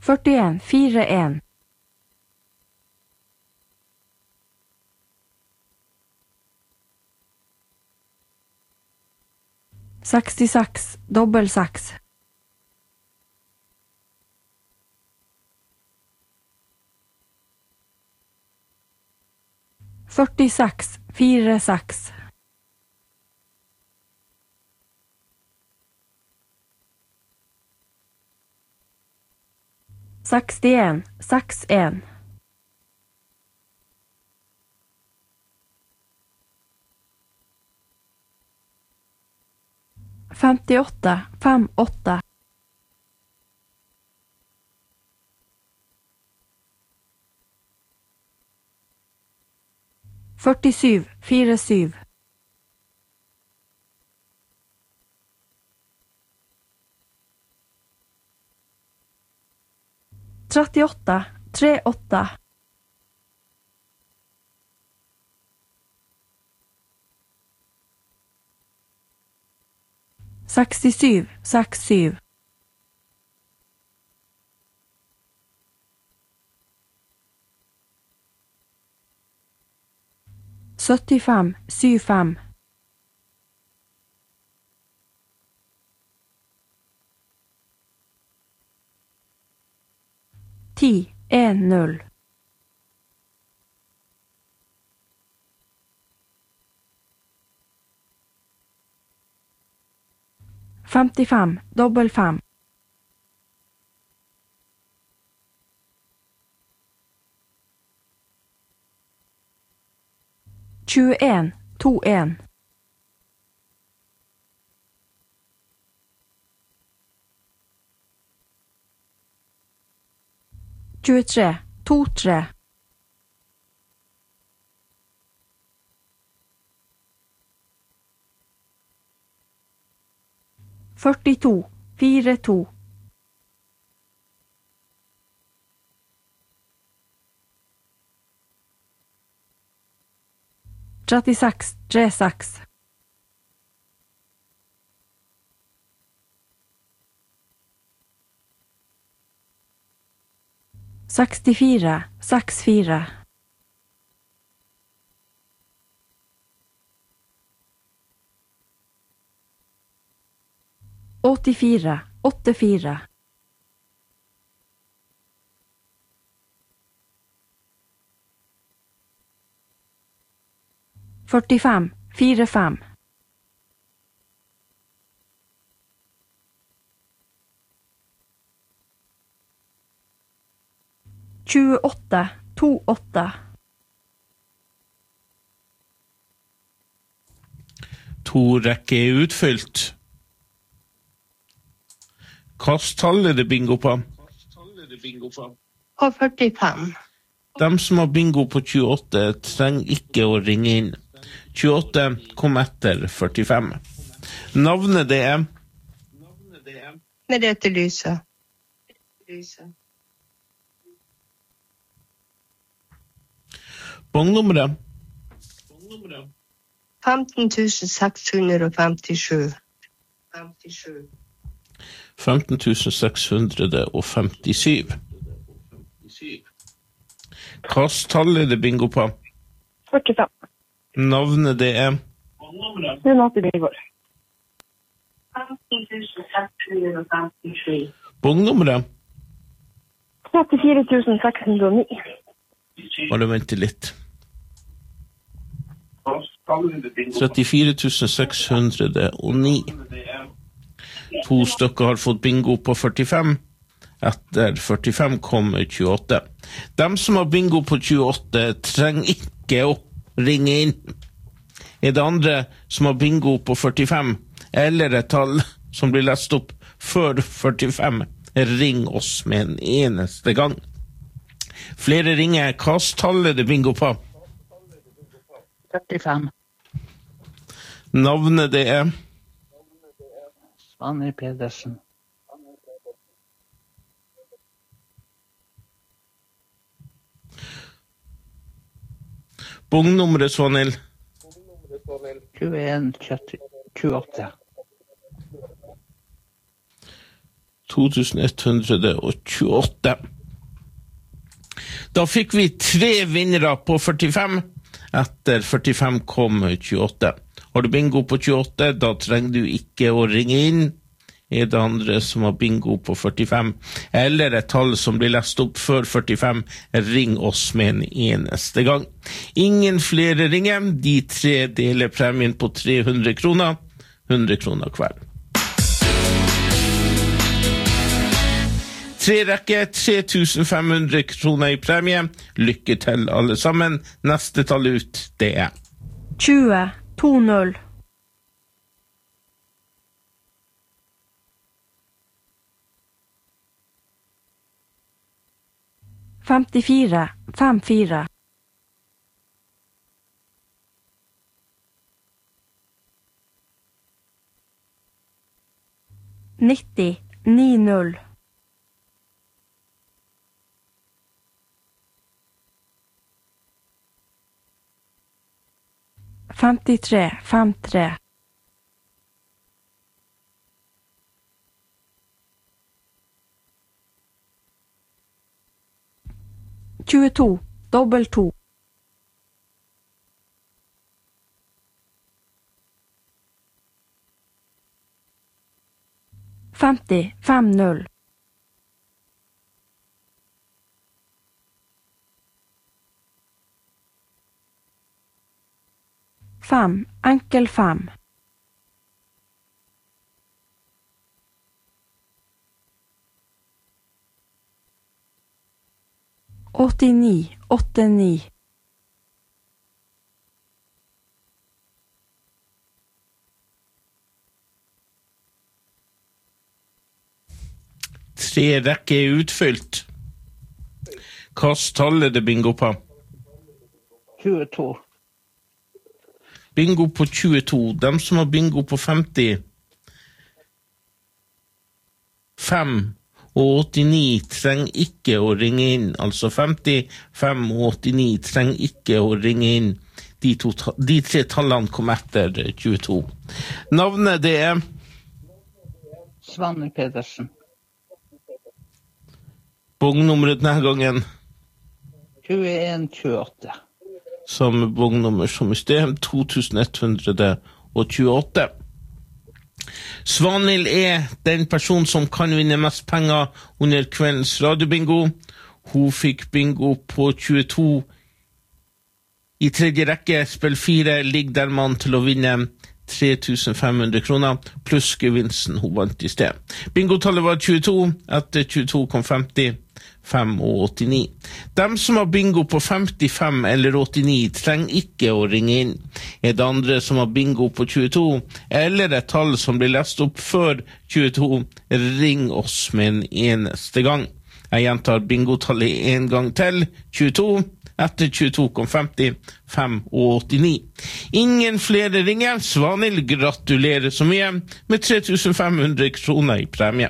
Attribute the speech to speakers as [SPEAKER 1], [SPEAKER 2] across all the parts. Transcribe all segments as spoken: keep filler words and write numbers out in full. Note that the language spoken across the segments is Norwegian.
[SPEAKER 1] førtien fire en. sekstiseks dobbel seks. førtiseks fire seks. sekstien seks en. femtiåtte fem åtte. førtisju fire syv. trettiåtte tre åtte. sekstisju seks syv. syttifem syv fem. ti en null. femtifem dobbel fem. tjueen to en. tjuetre to tre. førtito fire to. trettiseks tre seks. sekstifire seks fire. åttifire åtte fire. førtifem fire fem. tjueåtte to åtte.
[SPEAKER 2] To rekker er utfylt. Hva tall er det bingo på?
[SPEAKER 3] På førtifem.
[SPEAKER 2] De som har bingo på tjueåtte trenger ikke å ringe inn. tjueåtte kom etter førtifem. Navnet det er?
[SPEAKER 3] Merete Lyse.
[SPEAKER 2] Bongnummeret?
[SPEAKER 3] femten tusen seks hundre og femtisju.
[SPEAKER 2] femten tusen seks hundre og femtisju. Hva tall er det bingo på?
[SPEAKER 4] førtifem.
[SPEAKER 2] Navnet det er?
[SPEAKER 4] Renate Bygård.
[SPEAKER 3] femten tusen seks hundre og femtisju.
[SPEAKER 2] Bongnummeret?
[SPEAKER 4] trettifire tusen seks hundre og ni.
[SPEAKER 2] Bare vente litt. trettifire tusen seks hundre og ni. To stykker har fått bingo på førtifem. Etter førtifem kom tjueåtte. De som har bingo på tjueåtte trenger ikke å ringe inn. Er det andre som har bingo på førtifem, eller et tall som blir lest opp før førtifem, ring oss med en eneste gang. Flere ringer. Hva tall er det bingo på?
[SPEAKER 5] førtifem.
[SPEAKER 2] Navnet det er?
[SPEAKER 5] Svanhild Pedersen.
[SPEAKER 2] Bongnummeret, Svanhild?
[SPEAKER 5] tjueen tjueåtte.
[SPEAKER 2] to tusen ett hundre tjueåtte. Da fikk vi tre vinnere på førtifem. Etter førtifem kom tjueåtte. Har du bingo på tjueåtte, da trenger du ikke å ringe inn. Er det andre som har bingo på førtifem, eller et tall som blir lest opp før førtifem, ring oss med en eneste gang. Ingen flere ringer, de tre deler premien på tre hundre kroner, hundre kroner hver. Tre rekke, tre tusen fem hundre kroner i premie. Lykke til alle sammen. Neste tall ut, det er
[SPEAKER 1] tjue, to null. femtifire, fem fire. nitti, ni null. femtitre, fem tre. tjueto, dobbelt to. femti, fem null. Fem, enkel fem. åttini, åtte ni.
[SPEAKER 2] Tre rekke er utfylt. Kast tallet det bingo på.
[SPEAKER 5] tjueto.
[SPEAKER 2] Bingo på tjueto. De som har bingo på femti. fem og åttini trenger ikke å ringe inn. Altså femti, fem og åttini trenger ikke å ringe inn. De, to, de tre tallene kom etter tjueto. Navnet det er
[SPEAKER 5] Svanne Pedersen.
[SPEAKER 2] bongnummeret denne gangen.
[SPEAKER 5] tjueen tjueåtte.
[SPEAKER 2] Samme bongnummer som i sted, to tusen ett hundre tjueåtte. Svanhild er den person som kan vinne mest penger under kveldens radiobingo. Hun fikk bingo på tjueto. I tredje rekke, spill fire, ligger der man til å vinne tre tusen fem hundre kroner, pluss gevinsten hun vant i sted. Bingotallet var tjueto, etter tjueto kom femti, fem og åttini. De som har bingo på femtifem eller åttini trenger ikke å ringe inn. Er det andre som har bingo på tjueto, eller et tall som blir lest opp før tjueto, ring oss med en eneste gang. Jeg gjentar bingotallet en gang til, tjueto, etter tjueto kom femti, fem og åttini. Ingen flere ringer. Svanhild, gratulerer så mye med tre tusen fem hundre kroner i premie.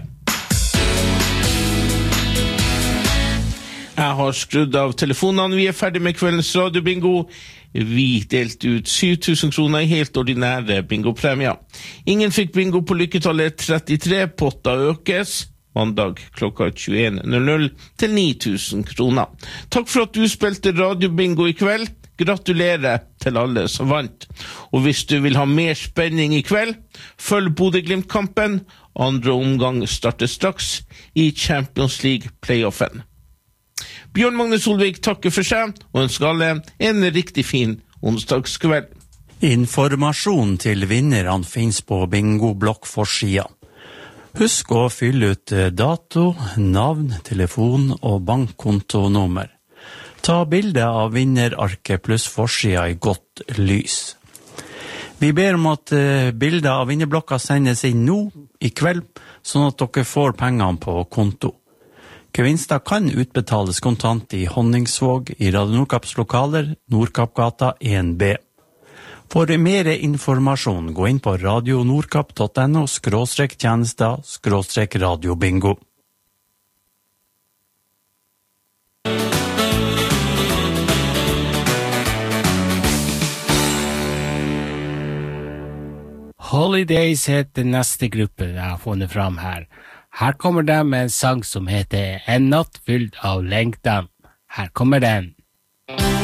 [SPEAKER 2] Jeg har skrudd av telefonene. Vi er ferdig med kveldens radiobingo. Vi delte ut syv tusen kroner i helt ordinære bingopremier. Ingen fikk bingo på lykketallet trettitre. Potta økes mandag klokka tjueen null null til ni tusen kroner. Takk for at du spilte radiobingo i kveld. Gratulerer til alle som vant. Og hvis du vil ha mer spenning i kveld, følg Bodø-Glimt-kampen. Andre omgang starter straks i Champions League-playoffen. Bjørn Magne Solvik takker for seg og ønsker alle en riktig fin onsdagskveld.
[SPEAKER 6] Informasjon til vinnerne finnes på bingo-blokkforsida. Husk å fylle ut dato, navn, telefon og bankkontonummer. Ta bilde av vinnerarket pluss forsida i godt lys. Vi ber om at bilder av vinnerblokka sendes inn nå i kveld, sånn at dere får pengene på konto. Gevinster kan utbetales kontant i Honningsvåg i Radio Nordkapps lokaler, Nordkappgata en B. For mer informasjon, gå inn på radionordkapp.no skråstrek tjenester skråstrek radiobingo.
[SPEAKER 7] Holidays heter neste gruppe jeg har funnet fram her. Her kommer de med en sang som heter En natt fylt av lengtan. Her kommer den.